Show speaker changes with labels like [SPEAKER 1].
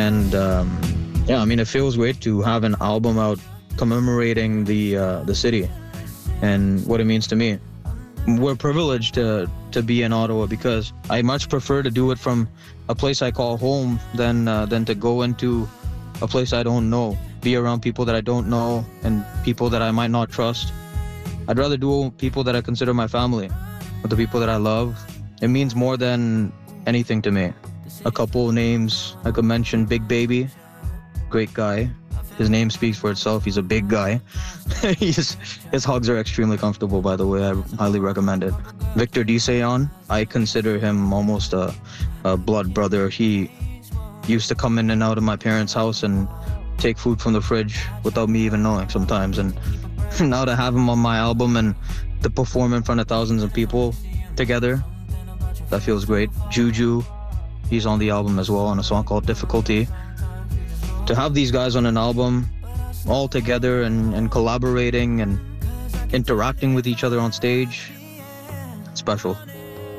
[SPEAKER 1] And yeah, I mean, it feels great to have an album out commemorating the city and what it means to me. We're privileged to be in Ottawa because I much prefer to do it from a place I call home than to go into a place I don't know, be around people that I don't know and people that I might not trust. I'd rather do people that I consider my family, with the people that I love. It means more than anything to me. A couple names I could mention: Big Baby, great guy. His name speaks for itself. He's a big guy. His hugs are extremely comfortable, by the way. I highly recommend it. Victor Diseyon, I consider him almost a blood brother. He used to come in and out of my parents' house and take food from the fridge without me even knowing sometimes. And now to have him on my album and to perform in front of thousands of people together, that feels great. Juju, he's on the album as well on a song called Difficulty. To have these guys on an album all together and collaborating and interacting with each other on stage, it's special.